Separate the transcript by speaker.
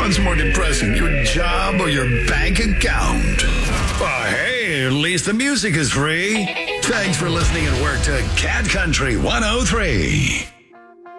Speaker 1: one's more depressing, your job or your bank account? Oh, hey, at least the music is free. Thanks for listening at work to Cat Country 103.